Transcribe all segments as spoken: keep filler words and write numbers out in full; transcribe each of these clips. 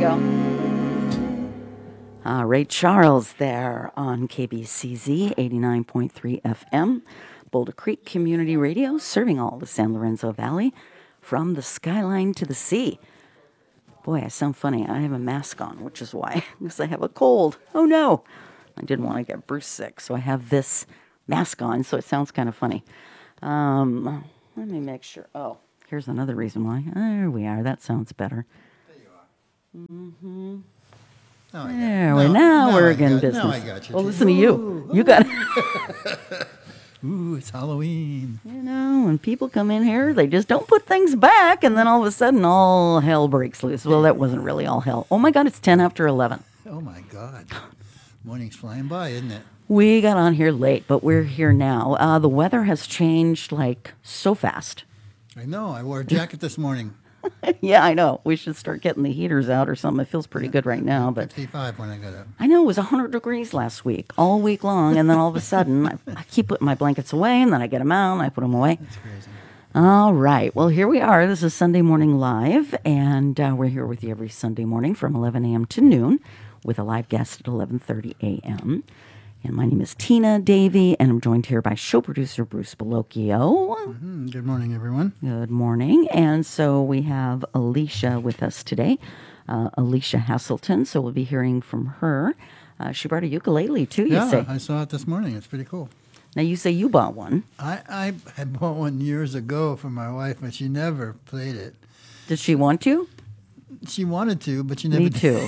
go. Uh, Ray Charles there on K B C Z eighty-nine point three F M, Boulder Creek Community Radio, serving all the San Lorenzo Valley from the skyline to the sea. Boy, I sound funny. I have a mask on, which is why, because I have a cold. Oh no, I didn't want to get Bruce sick, so I have this mask on, so it sounds kind of funny. Um, let me make sure. Oh, here's another reason why. There we are. That sounds better. There you are. Mm-hmm. Now There we now, now we're in business. Now I got you. Well, listen to you. You got it. Ooh, it's Halloween. You know, when people come in here, they just don't put things back, and then all of a sudden, all hell breaks loose. Well, that wasn't really all hell. Oh, my God, it's ten after eleven. Oh, my God. Morning's flying by, isn't it? We got on here late, but we're here now. Uh, the weather has changed, like, so fast. I know. I wore a jacket this morning. Yeah, I know. We should start getting the heaters out or something. It feels pretty Yeah. good right now. But fifty-five when I got up. I know it was one hundred degrees last week, all week long, and then all of a sudden, I, I keep putting my blankets away, and then I get them out, and I put them away. That's crazy. All right. Well, here we are. This is Sunday Morning Live, and uh, we're here with you every Sunday morning from eleven a.m. to noon with a live guest at eleven thirty a.m. And my name is Tina Davey, and I'm joined here by show producer Bruce Bellocchio. Mm-hmm. Good morning, everyone. Good morning. And so we have Alicia with us today, uh, Alicia Hasselton. So we'll be hearing from her. Uh, she brought a ukulele, too, you yeah, say. I saw it this morning. It's pretty cool. Now, you say you bought one. I, I had bought one years ago for my wife, but she never played it. Did she want to? She wanted to, but she never Me did. too.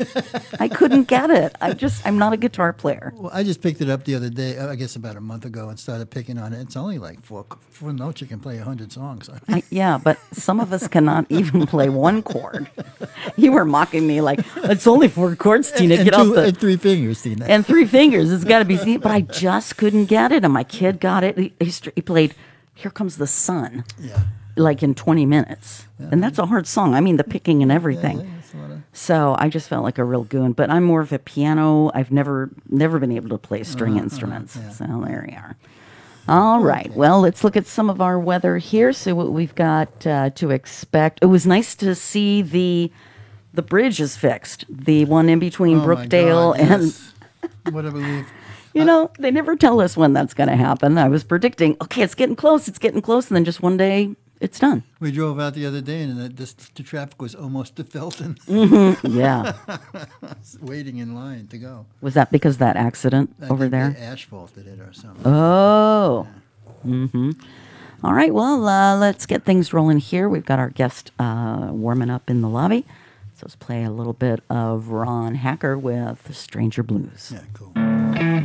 I couldn't get it. I just, I'm not a guitar player. Well, I just picked it up the other day, I guess about a month ago, and started picking on it. It's only like four, four notes. You can play a hundred songs. I, yeah, but some of us cannot even play one chord. You were mocking me like, it's only four chords, Tina. and, Get two, off the... and three fingers, Tina. And three fingers. It's got to be seen. But I just couldn't get it. And my kid got it. He, he, he played Here Comes the Sun. Yeah. Like in twenty minutes. Yeah. And that's a hard song. I mean, the picking and everything. Yeah, yeah, that's a lot of... So I just felt like a real goon. But I'm more of a piano. I've never never been able to play string uh, instruments. Uh, yeah. So there we are. All right. Okay. Well, let's look at some of our weather here. So what we've got uh, to expect. It was nice to see the the bridge is fixed. The one in between oh Brookdale God, and... Yes. What a relief. You know, they never tell us when that's going to happen. I was predicting, okay, it's getting close, it's getting close, and then just one day, it's done. We drove out the other day, and the, this, the traffic was almost to Felton. Mm-hmm. Yeah. Waiting in line to go. Was that because of that accident I over think there? They asphalted it or something. Oh. Yeah. Mm-hmm. All right, well, uh, let's get things rolling here. We've got our guest uh, warming up in the lobby. So let's play a little bit of Ron Hacker with Stranger Blues. Yeah, cool.